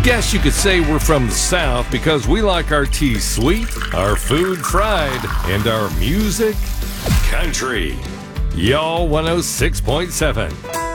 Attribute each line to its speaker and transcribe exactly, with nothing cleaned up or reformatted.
Speaker 1: Guess you could say we're from the South because we like our tea sweet, our food fried, and our music country. Y'all one oh six point seven.